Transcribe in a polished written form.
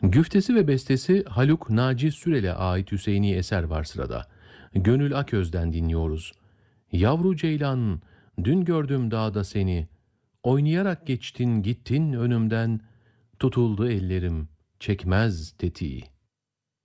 Güftesi ve bestesi Haluk Naci Sürel'e ait Hüseyini eser var sırada. Gönül Aköz'den dinliyoruz. Yavru ceylan, dün gördüm dağda seni. Oynayarak geçtin gittin önümden. Tutuldu ellerim, çekmez tetiği.